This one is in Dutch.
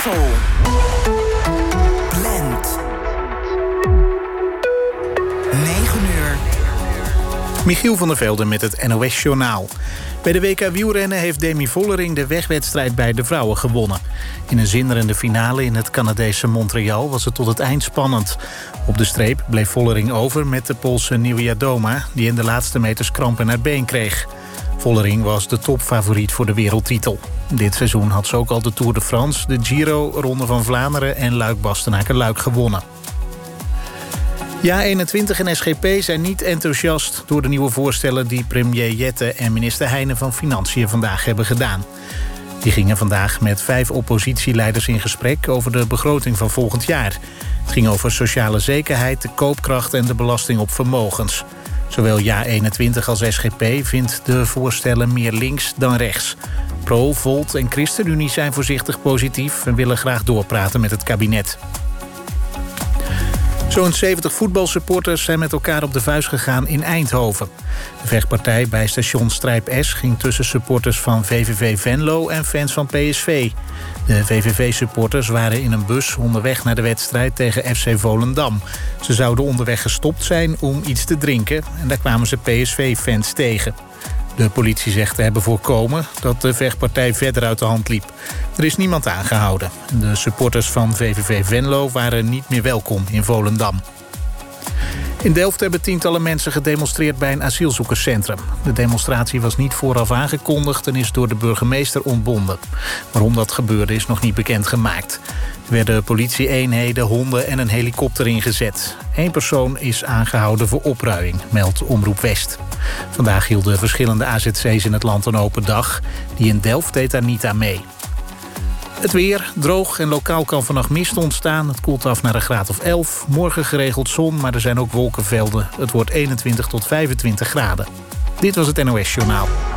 Brussel. Blend. 9 uur. Michiel van der Velde met het NOS-journaal. Bij de WK wielrennen heeft Demi Vollering de wegwedstrijd bij de vrouwen gewonnen. In een zinderende finale in het Canadese Montreal was het tot het eind spannend. Op de streep bleef Vollering over met de Poolse Niewiadoma, die in de laatste meters kramp in haar been kreeg. Vollering was de topfavoriet voor de wereldtitel. Dit seizoen had ze ook al de Tour de France, de Giro, Ronde van Vlaanderen en Luik-Bastenaken-Luik gewonnen. JA21 en SGP zijn niet enthousiast door de nieuwe voorstellen die premier Jette en minister Heijnen van Financiën vandaag hebben gedaan. Die gingen vandaag met 5 oppositieleiders in gesprek over de begroting van volgend jaar. Het ging over sociale zekerheid, de koopkracht en de belasting op vermogens. Zowel JA21 als SGP vindt de voorstellen meer links dan rechts. Pro, Volt en ChristenUnie zijn voorzichtig positief en willen graag doorpraten met het kabinet. Zo'n 70 voetbalsupporters zijn met elkaar op de vuist gegaan in Eindhoven. De vechtpartij bij station Strijp S ging tussen supporters van VVV Venlo en fans van PSV. De VVV-supporters waren in een bus onderweg naar de wedstrijd tegen FC Volendam. Ze zouden onderweg gestopt zijn om iets te drinken en daar kwamen ze PSV-fans tegen. De politie zegt te hebben voorkomen dat de vechtpartij verder uit de hand liep. Er is niemand aangehouden. De supporters van VVV Venlo waren niet meer welkom in Volendam. In Delft hebben tientallen mensen gedemonstreerd bij een asielzoekerscentrum. De demonstratie was niet vooraf aangekondigd en is door de burgemeester ontbonden. Waarom dat gebeurde is nog niet bekendgemaakt. Er werden politie-eenheden, honden en een helikopter ingezet. 1 persoon is aangehouden voor opruiing, meldt Omroep West. Vandaag hielden verschillende AZC's in het land een open dag. Die in Delft deed daar niet aan mee. Het weer, droog en lokaal kan vannacht mist ontstaan. Het koelt af naar een graad of 11. Morgen geregeld zon, maar er zijn ook wolkenvelden. Het wordt 21 tot 25 graden. Dit was het NOS Journaal.